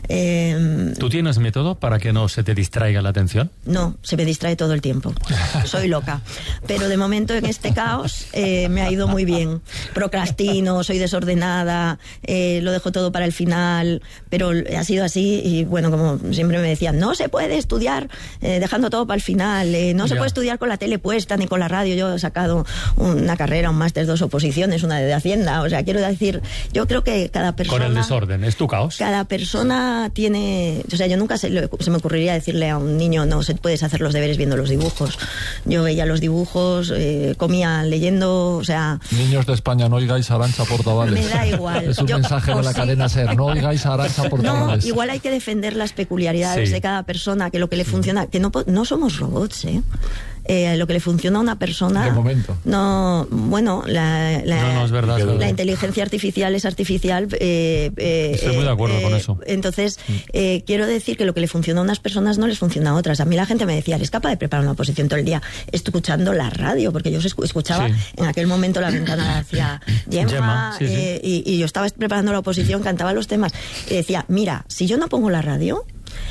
¿Tú tienes método para que no se te distraiga la atención? No, se me distrae todo el tiempo. Soy loca. Pero de momento en este caos me ha ido muy bien. Procrastino, soy desordenada, lo dejo todo para el final, pero ha sido así y bueno, como siempre me decían, no se puede estudiar dejando todo para el final, no se puede estudiar con la tele puesta ni con la radio. Yo he sacado una carrera, un máster, 2 oposiciones, una de Hacienda, o sea, quiero decir, yo creo que cada persona... Con el desorden, es tu caos. Cada persona tiene... O sea, yo nunca se me ocurriría decirle a un niño, no, puedes hacer los deberes viendo los dibujos. Yo veía los dibujos, comía leyendo, o sea... Niños de España, no oigáis a Arantxa Portavales. Me da igual. Es un mensaje de la cadena SER, no oigáis a Arantxa Portavales. No, igual hay que defender las peculiaridades de cada persona, que lo que le funciona, que no somos robots, lo que le funciona a una persona... De momento. No, bueno, no, es verdad, es verdad. La inteligencia artificial es artificial. Estoy muy de acuerdo con eso. Entonces, quiero decir que lo que le funciona a unas personas no les funciona a otras. A mí la gente me decía, ¿eres capaz de preparar una oposición todo el día escuchando la radio? Porque yo escuchaba en aquel momento La Ventana hacia Gemma, y yo estaba preparando la oposición, cantaba los temas y decía, mira, si yo no pongo la radio,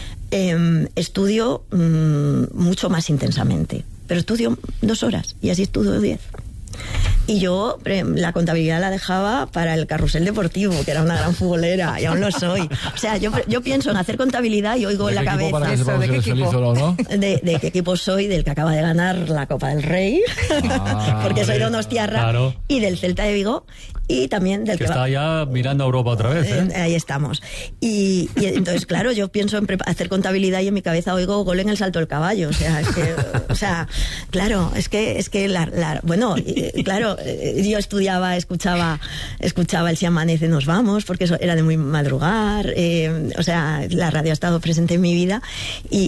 estudio mucho más intensamente, pero estudio 2 horas y así estudio 10. Y yo la contabilidad la dejaba para el carrusel deportivo, que era una gran futbolera, y aún lo soy. O sea, yo pienso en hacer contabilidad y oigo en la cabeza... ¿De qué equipo? ¿No? De qué equipo soy, del que acaba de ganar la Copa del Rey, porque soy donostiarra, claro. Y del Celta de Vigo, y también del que está ya mirando a Europa otra vez, ahí estamos. Y entonces, claro, yo pienso en hacer contabilidad y en mi cabeza oigo gol en el salto del caballo. O sea, es que, claro, es que bueno, claro, yo escuchaba el Si amanece nos vamos, porque eso era de muy madrugar. O sea, la radio ha estado presente en mi vida y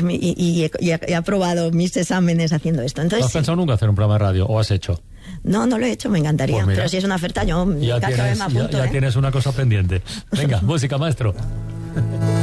he aprobado mis exámenes haciendo esto. Entonces, ¿no has pensado nunca hacer un programa de radio o has hecho? No lo he hecho, me encantaría. Pues pero si es una oferta, yo ya tienes una cosa pendiente. Venga, música, maestro.